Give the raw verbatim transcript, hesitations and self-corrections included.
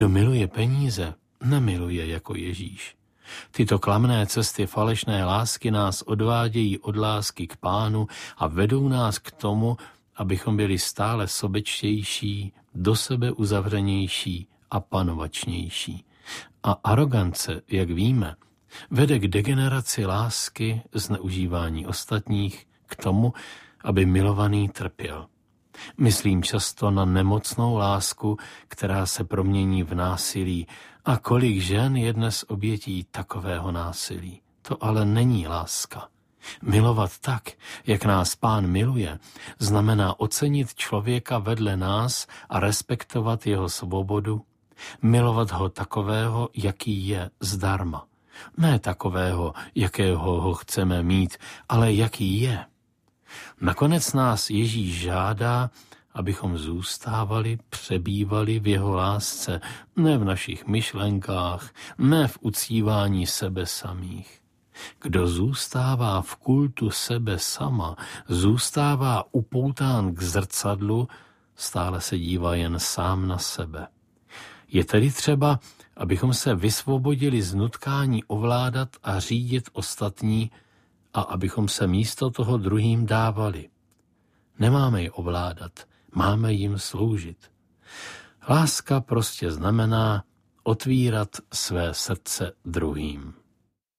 Kdo miluje peníze, nemiluje jako Ježíš. Tyto klamné cesty falešné lásky nás odvádějí od lásky k Pánu a vedou nás k tomu, abychom byli stále sobečtější, do sebe uzavřenější a panovačnější. A arogance, jak víme, vede k degeneraci lásky, zneužívání ostatních, k tomu, aby milovaný trpěl. Myslím často na nemocnou lásku, která se promění v násilí. A kolik žen je dnes obětí takového násilí. To ale není láska. Milovat tak, jak nás Pán miluje, znamená ocenit člověka vedle nás a respektovat jeho svobodu, milovat ho takového, jaký je, zdarma. Ne takového, jakého ho chceme mít, ale jaký je. Nakonec nás Ježíš žádá, abychom zůstávali, přebývali v jeho lásce, ne v našich myšlenkách, ne v uctívání sebe samých. Kdo zůstává v kultu sebe sama, zůstává upoután k zrcadlu, stále se dívá jen sám na sebe. Je tedy třeba, abychom se vysvobodili z nutkání ovládat a řídit ostatní a abychom se místo toho druhým dávali. Nemáme je ovládat, máme jim sloužit. Láska prostě znamená otvírat své srdce druhým.